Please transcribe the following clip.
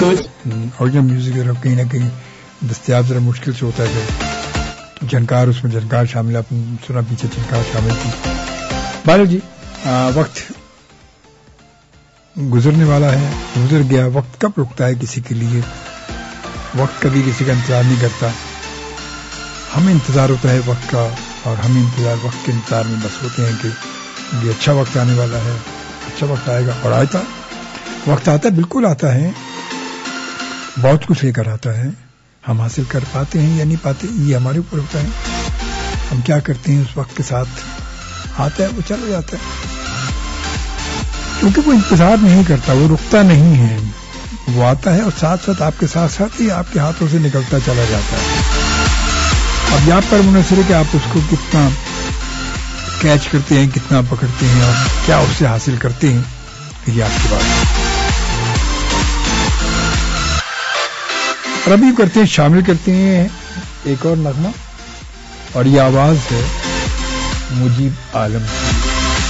Original music کہیں نہ کہیں دستیاب ذرا مشکل سے ہوتا ہے. جھنکار اس میں جھنکار شامل, آپ نے سنا پیچھے جھنکار شامل تھی. بہرحال جی وقت گزرنے والا ہے, گزر گیا. وقت کب رکتا ہے کسی کے لیے؟ وقت کبھی کسی کا انتظار نہیں کرتا. ہمیں انتظار ہوتا ہے وقت کا, اور ہم انتظار وقت کے انتظار میں بس ہوتے ہیں کہ یہ اچھا وقت آنے والا ہے, اچھا وقت آئے گا. اور آتا وقت آتا ہے, بالکل آتا ہے, بہت کچھ لے کر آتا ہے. ہم حاصل کر پاتے ہیں یا نہیں پاتے یہ ہمارے اوپر ہوتا ہے. ہم کیا کرتے ہیں اس وقت کے ساتھ. آتا ہے وہ چلا جاتا ہے, کیونکہ وہ انتظار نہیں کرتا, وہ رکتا نہیں ہے. وہ آتا ہے اور ساتھ ساتھ آپ کے ساتھ ساتھ ہی آپ کے ہاتھوں سے نکلتا چلا جاتا ہے. اب یہاں پر منحصر ہے کہ آپ اس کو کتنا کیچ کرتے ہیں, کتنا پکڑتے ہیں, اور کیا اس سے حاصل کرتے ہیں, یہ آپ کی بات ہے. اور ابھی کرتے ہیں, شامل کرتے ہیں ایک اور نغمہ, اور یہ آواز ہے مجیب عالم کی.